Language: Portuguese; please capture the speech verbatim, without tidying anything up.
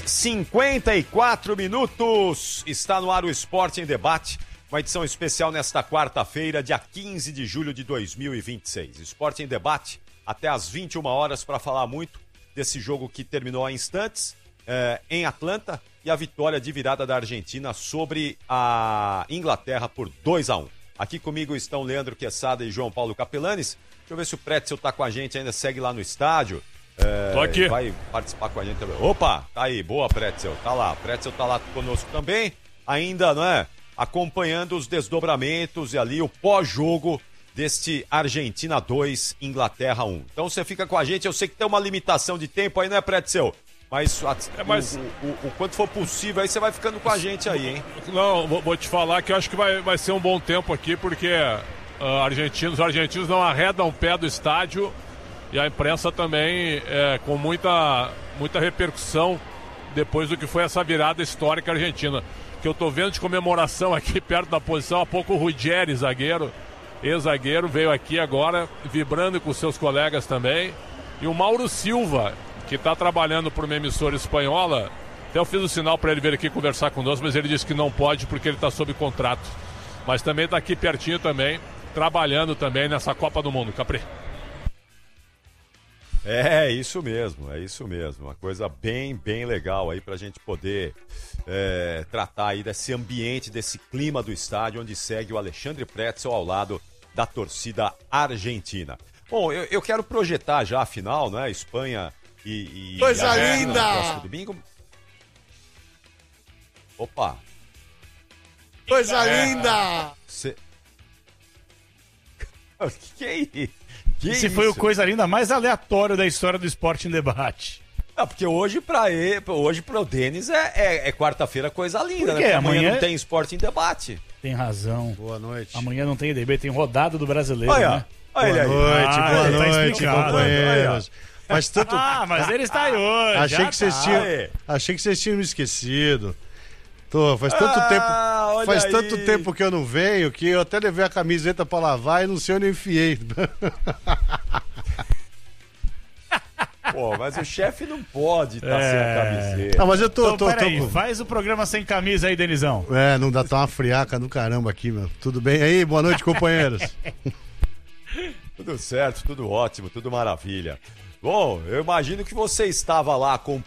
cinquenta e quatro minutos. Está no ar o Esporte em Debate. Uma edição especial nesta quarta-feira, dia quinze de julho de dois mil e vinte e seis. Esporte em Debate até às vinte e uma horas para falar muito desse jogo que terminou há instantes eh, em Atlanta e a vitória de virada da Argentina sobre a Inglaterra por dois a um. Aqui comigo estão Leandro Quesada e João Paulo Capelanes. Deixa eu ver se o Pretzel tá com a gente ainda, segue lá no estádio. É, Tô aqui. Vai participar com a gente também. Opa, tá aí, boa Pretzel, tá lá. Pretzel tá lá conosco também, ainda, não é? Acompanhando os desdobramentos e ali o pós-jogo deste Argentina dois, Inglaterra um. Então você fica com a gente, eu sei que tem uma limitação de tempo aí, não é, Pretzel? Mas, a, é, mas... O, o, o, o quanto for possível aí, você vai ficando com a gente aí, hein? Não, vou, vou te falar que eu acho que vai, vai ser um bom tempo aqui, porque uh, argentinos, os argentinos não arredam o pé do estádio e a imprensa também é, com muita, muita repercussão depois do que foi essa virada histórica argentina. Que eu tô vendo de comemoração aqui perto da posição, há pouco o Ruggeri, zagueiro, ex-zagueiro, veio aqui agora, vibrando com seus colegas também. E o Mauro Silva, que está trabalhando por uma emissora espanhola, até eu fiz o sinal para ele vir aqui conversar conosco, mas ele disse que não pode porque ele está sob contrato. Mas também está aqui pertinho também, trabalhando também nessa Copa do Mundo. Capri. É, isso mesmo, é isso mesmo. Uma coisa bem, bem legal aí pra gente poder é, tratar aí desse ambiente, desse clima do estádio, onde segue o Alexandre Pretzel ao lado da torcida argentina. Bom, eu, eu quero projetar já a final, né? Espanha e... e coisa e linda! No próximo domingo. Opa! Coisa é, linda! Cê... que é isso? Que Esse isso? foi o coisa linda mais aleatório da história do Esporte em Debate. Ah, porque hoje pra ele, hoje pro Denis é, é, é quarta-feira coisa linda, Por quê? né? Porque amanhã, Amanhã não tem Esporte em Debate. Tem razão. Boa noite. Amanhã não tem E D B, tem rodada do brasileiro, Olha, né? olha ele aí. Boa noite, Ah, boa tá noite, explicado. companheiros. Mas tanto... Ah, mas ele está aí hoje. achei, já que vocês tá. tinham, Aí. achei que vocês tinham me esquecido. Tô, faz tanto Ah, tempo, olha faz aí. tanto tempo que eu não venho que eu até levei a camiseta pra lavar e não sei onde eu enfiei. Pô, mas o chefe não pode estar É. sem a camiseta. Ah, mas eu tô, Então, tô, tô, peraí, com- faz o programa sem camisa aí, Denizão. É, não dá, tá uma friaca do caramba aqui, meu. Tudo bem aí? Boa noite, companheiros. Tudo certo, tudo ótimo, tudo maravilha. Bom, eu imagino que você estava lá com